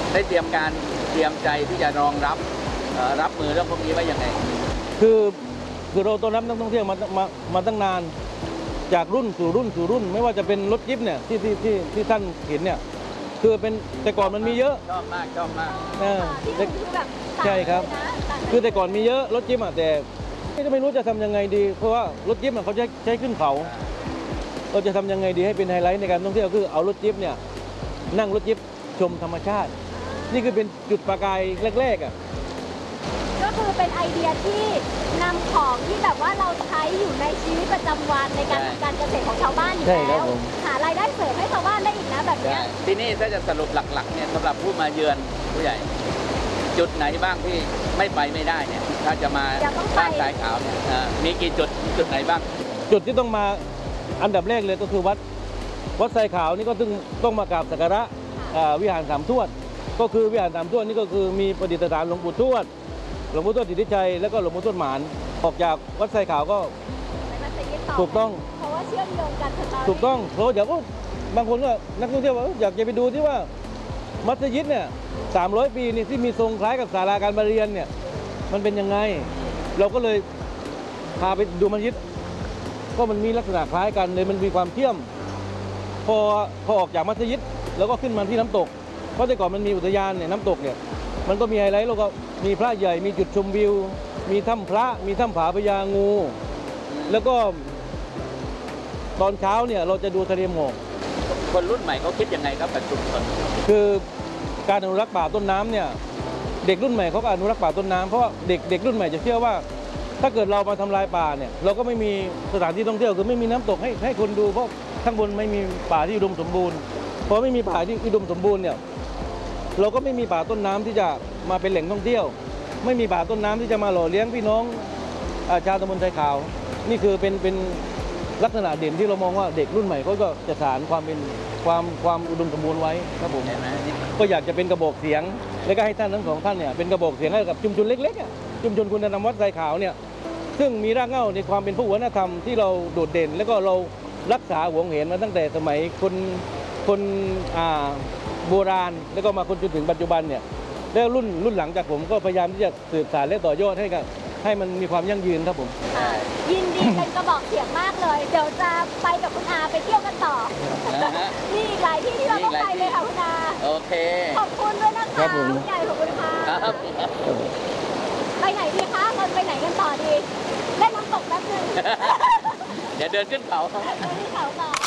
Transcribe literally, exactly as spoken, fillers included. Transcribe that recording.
ได้เตรียมการเตรียมใจที่จะรองรับรับมือเรื่องพวกนี้ไว้ยังไงคือคือเราต้อนรับนักท่องเที่ยวมามามาตั้งนานจากรุ่นสู่รุ่นสู่รุ่นไม่ว่าจะเป็นรถจิ๊บเนี่ยที่ที่ที่ที่ท่านเห็นเนี่ยคือเป็นแต่ก่อนมันมีเยอะชอบมากชอบมากที่คือแบบใช่ครับคือแต่ก่อนมีเยอะรถจิ๊บอ่ะแต่ก็ไม่รู้จะทำยังไงดีเพราะว่ารถจิ๊บเขาใช้ใช้ขึ้นเขาเราจะทำยังไงดีให้เป็นไฮไลท์ในการท่องเที่ยวคือเอารถจิ๊บเนี่ยนั่งรถจิ๊บชมธรรมชาตินี่คือเป็นจุดประกายแรกๆอ่ะก็คือเป็นไอเดียที่นำของที่แบบว่าเราใช้อยู่ในชีวิตประจำวันในการทำการเกษตรของชาวบ้านอยู่แล้วหารายได้เสริมให้ชาวบ้านได้อีกนะแบบนี้ที่นี่ถ้าจะสรุปหลักๆเนี่ยสำหรับผู้มาเยือนผู้ใหญ่จุดไหนบ้างที่ไม่ไปไม่ได้เนี่ยถ้าจะมาบ้านทรายขาวเนี่ยมีกี่จุดจุดไหนบ้างจุดที่ต้องมาอันดับแรกเลยก็คือวัดวัดทรายขาวนี่ก็ต้องต้องมากราบสักการะวิหารสามทวดก็คือวิหารสามทวดนี่ก็คือมีประดิษฐานหลวงปู่ทวดหลวงปู่ทวดสิทธิชัยแล้วก็หลวงปู่ทวดหมานออกจากวัดทรายขาวก็ถูกต้องเพราะว่าเชื่อมโยงกันถูกต้องเพราะอยากว่าบางคนก็นักท่องเที่ยวอยากจะไปดูที่ว่ามัสยิดเนี่ยสามร้อยปีนี่ที่มีทรงคล้ายกับศาลาการประเรียนเนี่ยมันเป็นยังไงเราก็เลยพาไปดูมัสยิดก็มันมีลักษณะคล้ายกันเลยมันมีความเชื่อมพอพอออกจากมัสยิดแล้วก็ขึ้นมาที่น้ำตกเพราะแต่ก่อนมันมีอุทยานเนี่ยน้ำตกเนี่ยมันก็มีไฮไลท์แล้วก็มีพระใหญ่มีจุดชมวิวมีถ้ำพระมีถ้ำผาพญางูแล้วก็ตอนเช้าเนี่ยเราจะดูทะเลหมอกคนรุ่นใหม่เขาคิดยังไงครับกับชุมชนคือการอนุรักษ์ป่าต้นน้ำเนี่ยเด็กรุ่นใหม่เขาก็อนุรักษ์ป่าต้นน้ำเพราะว่าเด็กเด็กรุ่นใหม่จะเชื่อว่าถ้าเกิดเรามาทำลายป่าเนี่ยเราก็ไม่มีสถานที่ท่องเที่ยวคือไม่มีน้ำตกให้ให้คนดูเพราะข้างบนไม่มีป่าที่อุดมสมบูรณ์พอไม่มีป่าที่อุดมสมบูรณ์เนี่ยเราก็ไม่มีป่าต้นน้ำที่จะมาเป็นแหล่งท่องเที่ยวไม่มีป่าต้นน้ำที่จะมาหล่อเลี้ยงพี่น้องชาวตำบลทรายขาวนี่คือเป็นเป็นลักษณะเด่นที่เรามองว่าเด็กรุ่นใหม่เขาก็จะสานความเป็นความความอุดมสมบูรณ์ไว้ครับผมก็อยากจะเป็นกระบอกเสียงและก็ให้ท่านทั้งสองท่านเนี่ยเป็นกระบอกเสียงให้กับชุมชนเล็กๆชุมชนคุณธรรมวัดทรายขาวเนี่ยซึ่งมีรากเหง้าในความเป็นพหุวัฒนธรรมที่เราโดดเด่นแล้วก็เรารักษาหวงเห็นมาตั้งแต่สมัยคนคนอ่าโบราณแล้วก็มาคนจนถึงปัจจุบันเนี่ยแล้วรุ่นรุ่นหลังจากผมก็พยายามที่จะสืบสานและต่อยอดให้กับให้มันมีความยั่งยืนครับผมยินดีเป็นกระบอกเสียงมากเลยเดี๋ยวจะไปกับคุณอาไปเที่ยวกันต่อมีหลายที่ที่เราต้องไปเลยค่ะคุณอาโอเคขอบคุณด้วยนะคะคุณใหญ่ขอบคุณค่ะไปไหนดีคะเราไปไหนกันต่อดีเล่นน้ำตกแป๊บนึงเดี๋ยวเดินขึ้นเขาเดินขึ้นเขาก่อน